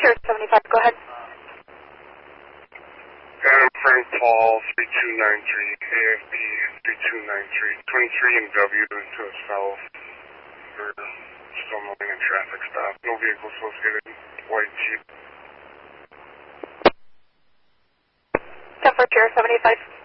Sure, 75, go ahead. Adam Frank Paul, 3293, AFB 3293, 23 and W to the south. We're still moving in traffic stop. No vehicle associated. White Jeep. 10 for Sierra 75.